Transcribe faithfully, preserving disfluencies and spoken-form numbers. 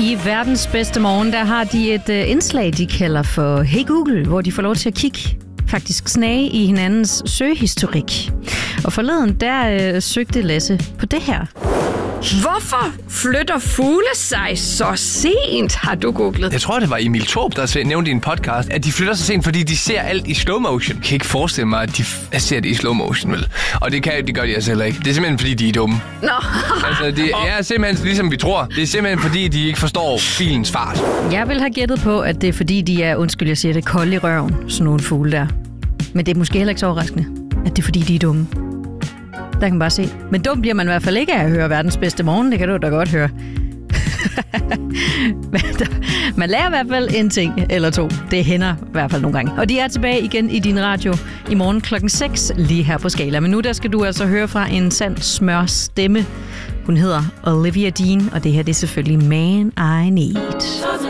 I verdens bedste morgen, der har de et uh, indslag, de kalder for Hey Google, hvor de får lov til at kigge, faktisk snage i hinandens søgehistorik. Og forleden, der uh, søgte Lasse på det her. Hvorfor flytter fugle sig så sent, har du googlet? Jeg tror, det var Emil Thorup, der nævnte i en podcast, at de flytter sig sent, fordi de ser alt i slow motion. Jeg kan ikke forestille mig, at de f- ser det i slow motion, vel? Og det, kan, det gør de altså heller ikke. Det er simpelthen, fordi de er dumme. Nå. Altså, det er simpelthen ligesom vi tror. Det er simpelthen, fordi de ikke forstår filens fart. Jeg vil have gættet på, at det er fordi, de er, undskyld, jeg siger det, kolde i røven, sådan nogle fugle der. Men det er måske heller ikke så overraskende, at det er fordi, de er dumme. Der kan man bare se. Men dum bliver man i hvert fald ikke af at høre verdens bedste morgen. Det kan du da godt høre. Man lærer i hvert fald en ting eller to. Det hænder i hvert fald nogle gange. Og de er tilbage igen i din radio i morgen klokken seks lige her på Skala. Men nu der skal du altså høre fra en sand smør stemme. Hun hedder Olivia Dean, og det her det er selvfølgelig Man I Need.